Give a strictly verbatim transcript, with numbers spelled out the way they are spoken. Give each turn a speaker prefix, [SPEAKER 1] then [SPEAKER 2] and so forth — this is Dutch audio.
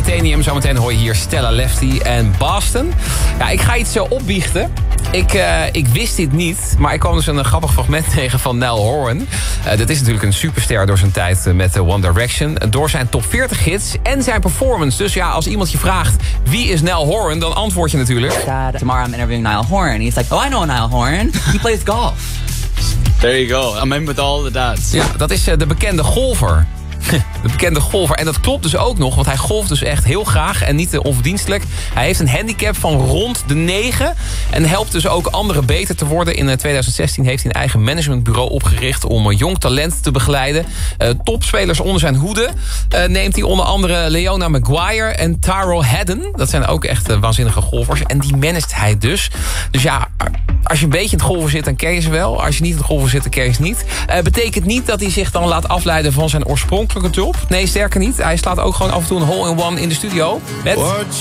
[SPEAKER 1] Titanium. Zometeen hoor je hier Stella Lefty en Boston. Ja, ik ga iets uh, opbiechten. Ik, uh, ik wist dit niet, maar ik kwam dus een grappig fragment tegen van Niall Horan. Uh, dat is natuurlijk een superster door zijn tijd uh, met uh, One Direction. Uh, door zijn top veertig hits en zijn performance. Dus ja, als iemand je vraagt wie is Niall Horan, dan antwoord je natuurlijk.
[SPEAKER 2] Dad, tomorrow I'm interviewing Niall Horan. He's like, oh, I know Niall Horan. He plays golf.
[SPEAKER 3] There you go. I'm in with all the dads.
[SPEAKER 1] Ja, dat is uh, de bekende golfer. De bekende golfer. En dat klopt dus ook nog, want hij golft dus echt heel graag en niet onverdienstelijk. Hij heeft een handicap van rond de negen en helpt dus ook anderen beter te worden. In tweeduizend zestien heeft hij een eigen managementbureau opgericht om jong talent te begeleiden. Uh, topspelers onder zijn hoede uh, neemt hij onder andere Leona Maguire en Tyrell Hatton. Dat zijn ook echt uh, waanzinnige golfers en die managt hij dus. Dus ja, als je een beetje in het golven zit, dan ken je ze wel. Als je niet in het golven zit, dan ken je ze niet. Uh, betekent niet dat hij zich dan laat afleiden van zijn oorspronkelijke job. Nee, sterker niet. Hij slaat ook gewoon af en toe een hole-in-one in de studio. Met